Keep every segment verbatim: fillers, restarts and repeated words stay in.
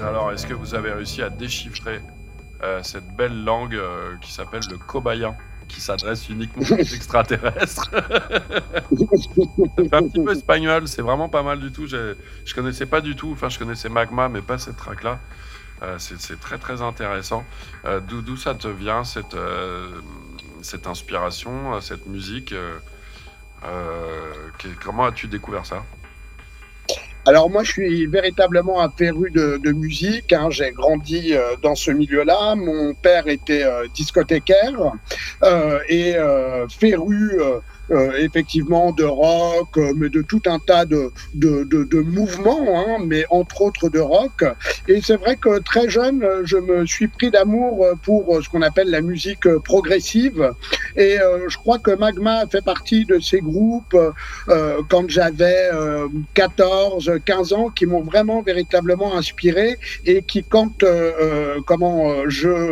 Alors, est-ce que vous avez réussi à déchiffrer euh, cette belle langue euh, qui s'appelle le cobayen, qui s'adresse uniquement aux extraterrestres? Ça fait un petit peu espagnol, c'est vraiment pas mal du tout. J'ai- Je connaissais pas du tout, enfin je connaissais Magma, mais pas cette track-là. Euh, c'est c'est très très intéressant. Euh, d'où d'où ça te vient cette, euh, cette inspiration, euh, cette musique euh, euh, que- Comment as-tu découvert ça? Alors moi, je suis véritablement un féru de, de musique, hein. J'ai grandi euh, dans ce milieu-là. Mon père était euh, discothécaire euh, et euh, féru euh, euh, effectivement de rock, euh, mais de tout un tas de, de, de, de mouvements, hein, mais entre autres de rock. Et c'est vrai que très jeune, euh, je me suis pris d'amour euh, pour euh, ce qu'on appelle la musique euh, progressive. Et euh, je crois que Magma fait partie de ces groupes euh, quand j'avais euh, quatorze, quinze ans, qui m'ont vraiment véritablement inspiré et qui, quand euh, euh, comment euh,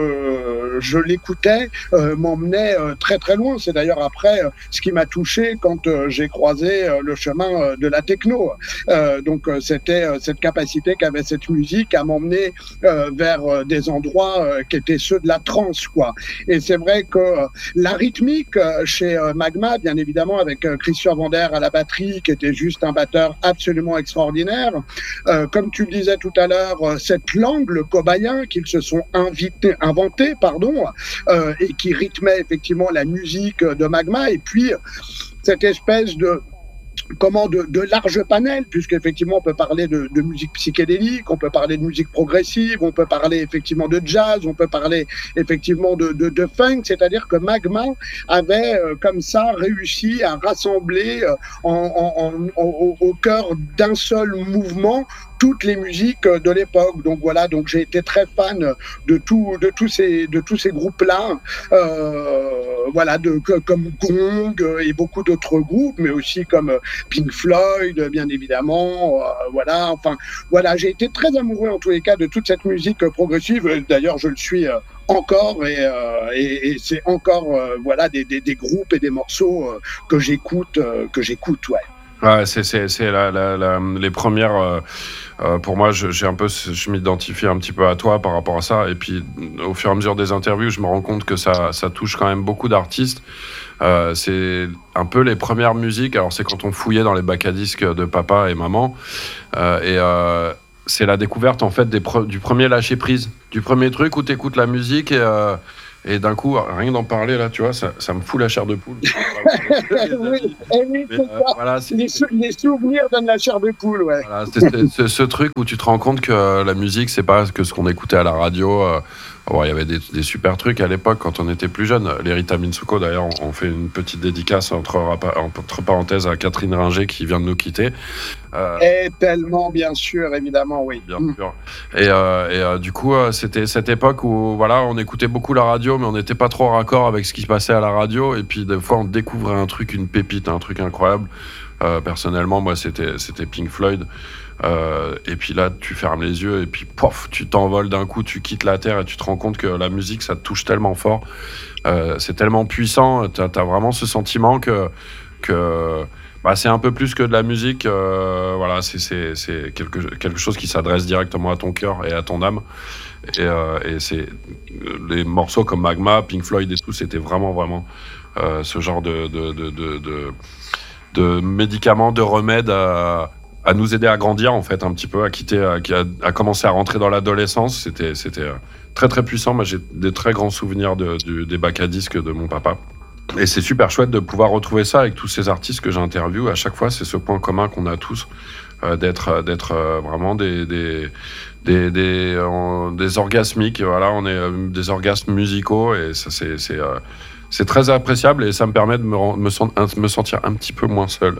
je, je l'écoutais, euh, m'emmenait euh, très très loin. C'est d'ailleurs après euh, ce qui m'a touché quand euh, j'ai croisé euh, le chemin euh, de la techno. Euh, donc euh, c'était euh, cette capacité qu'avait cette musique à m'emmener euh, vers euh, des endroits euh, qui étaient ceux de la trance, quoi. Et c'est vrai que euh, la rythmique euh, chez euh, Magma, bien évidemment, avec euh, Christian Vander à la batterie, qui était juste un batteur absolument extraordinaire. Euh, comme tu le disais tout à l'heure, euh, cette langue, le cobayen, qu'ils se sont invité, inventé, pardon, euh, et qui rythmait effectivement la musique de Magma. Et puis, cette espèce de comment de, de large panel, puisqu'effectivement on peut parler de, de musique psychédélique, on peut parler de musique progressive, on peut parler effectivement de jazz, on peut parler effectivement de, de, de funk, c'est-à-dire que Magma avait euh, comme ça réussi à rassembler euh, en, en, en, au, au cœur d'un seul mouvement toutes les musiques de l'époque. Donc voilà, donc j'ai été très fan de tout, de tous ces, de tous ces groupes-là, euh, voilà, de, que, comme Gong et beaucoup d'autres groupes, mais aussi comme Pink Floyd, bien évidemment, euh, voilà, enfin, voilà, j'ai été très amoureux en tous les cas de toute cette musique progressive. D'ailleurs, je le suis euh, encore et, euh, et, et c'est encore, euh, voilà, des, des, des groupes et des morceaux euh, que j'écoute, euh, que j'écoute, ouais. Ouais, c'est c'est c'est la, la, la, les premières. Euh, euh, pour moi, je, j'ai un peu, je m'identifie un petit peu à toi par rapport à ça. Et puis, au fur et à mesure des interviews, je me rends compte que ça ça touche quand même beaucoup d'artistes. Euh, c'est un peu les premières musiques. Alors, c'est quand on fouillait dans les bacs à disques de papa et maman. Euh, et euh, c'est la découverte en fait des pre- du premier lâcher prise, du premier truc où t'écoutes la musique et euh, et d'un coup, rien d'en parler là, tu vois, ça, ça me fout la chair de poule. Oui, et oui, Mais, c'est euh, ça. voilà, c'est, Les, sou- les souvenirs donnent la chair de poule, ouais. voilà, c'est, c'est- c'est ce truc où tu te rends compte que euh, la musique, c'est pas que ce qu'on écoutait à la radio. euh, bon, il y avait des, des super trucs à l'époque quand on était plus jeune. Les Rita Mitsuko, d'ailleurs, on, on fait une petite dédicace entre, rapa- entre parenthèses à Catherine Ringer qui vient de nous quitter. Euh, Et tellement, bien sûr, évidemment, oui. Bien Mm. sûr. Et, euh, et euh, du coup, euh, c'était cette époque où voilà, on écoutait beaucoup la radio, mais on n'était pas trop raccord avec ce qui se passait à la radio. Et puis des fois, on découvrait un truc, une pépite, un truc incroyable. Euh, personnellement, moi, c'était c'était Pink Floyd. Euh, et puis là, tu fermes les yeux et puis pof, tu t'envoles d'un coup, tu quittes la terre et tu te rends compte que la musique, ça te touche tellement fort. Euh, c'est tellement puissant. T'as, t'as vraiment ce sentiment que que bah, c'est un peu plus que de la musique. Euh, voilà, c'est, c'est, c'est quelque, quelque chose qui s'adresse directement à ton cœur et à ton âme. Et, euh, et c'est les morceaux comme Magma, Pink Floyd et tout, c'était vraiment, vraiment euh, ce genre de, de, de, de, de, de médicaments, de remèdes à, à nous aider à grandir, en fait, un petit peu, à quitter, à, à, à commencer à rentrer dans l'adolescence. C'était, c'était très, très puissant. Moi, j'ai des très grands souvenirs de, du, des bacs à disques de mon papa. Et c'est super chouette de pouvoir retrouver ça avec tous ces artistes que j'interviewe. À chaque fois, c'est ce point commun qu'on a tous, euh, d'être, d'être euh, vraiment des, des, des, des, euh, des orgasmiques. Voilà, on est euh, des orgasmes musicaux et ça, c'est, c'est, euh, c'est très appréciable et ça me permet de me, ren- me, sen- un- me sentir un petit peu moins seul.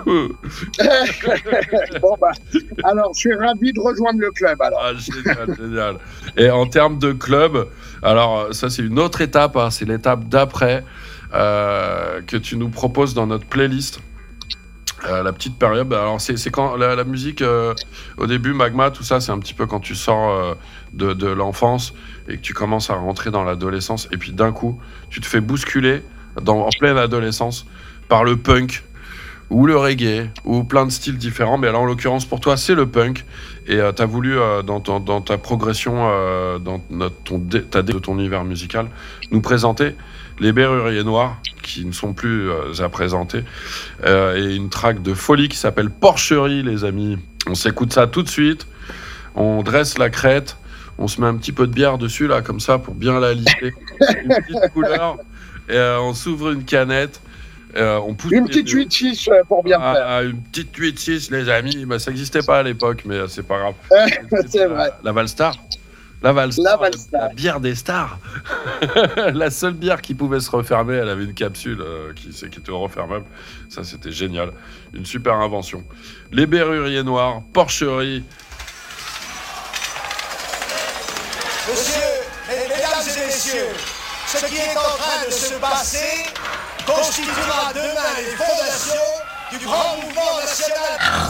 Bon, bah, alors, je suis ravi de rejoindre le club, alors. Ah, génial, génial. Et en termes de club, alors ça, c'est une autre étape, hein, c'est l'étape d'après. Euh, que tu nous proposes dans notre playlist. Euh, la petite période, alors c'est, c'est quand la, la musique, euh, au début, Magma, tout ça, c'est un petit peu quand tu sors euh, de, de l'enfance et que tu commences à rentrer dans l'adolescence, et puis d'un coup, tu te fais bousculer dans, en pleine adolescence par le punk, ou le reggae, ou plein de styles différents. Mais là, en l'occurrence, pour toi, c'est le punk. Et euh, tu as voulu, euh, dans, ton, dans ta progression, euh, dans notre, ton, ta dé de ton univers musical, nous présenter les Berruriers Noirs, qui ne sont plus euh, à présenter, euh, et une track de folie qui s'appelle Porcherie, les amis. On s'écoute ça tout de suite, on dresse la crête, on se met un petit peu de bière dessus, là, comme ça, pour bien la lisser, une petite couleur, et euh, on s'ouvre une canette, euh, on pousse... Une petite huit six pour bien ah, faire. Une petite huit six, les amis, bah, ça n'existait pas à l'époque, mais euh, c'est pas grave. C'est vrai. La, la Valstar La Valstar, La Valstar. La, la bière des stars. La seule bière qui pouvait se refermer, elle avait une capsule euh, qui, qui était refermable. Ça, c'était génial. Une super invention. Les Berruriers Noirs, Porcherie. Monsieur, mesdames et messieurs, ce qui est en train de se passer constituera demain les fondations du grand mouvement national.